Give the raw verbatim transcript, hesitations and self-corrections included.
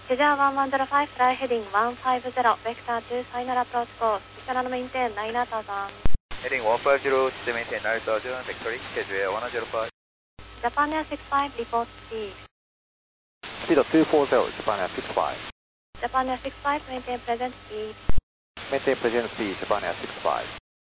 Cesar one one zero five, fly heading one five zero, vector two, final approach course. Descend maintain nine thousand. Heading one five zero, descend maintain nine thousand, vector schedule one zero five. Japan Air six five, report speed. Speed of two four zero, Japan Air six five. Japan Air six five, maintain present speed. Maintain present speed, Japan Air six five.